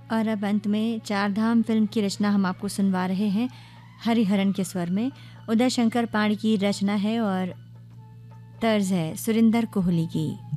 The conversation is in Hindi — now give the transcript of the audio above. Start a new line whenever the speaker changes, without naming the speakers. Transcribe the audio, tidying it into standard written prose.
और अब अंत में चार धाम फिल्म की रचना हम आपको सुनवा रहे हैं हरिहरन के स्वर में। उदय शंकर पाणी की रचना है और तर्ज है सुरिंदर कोहली की।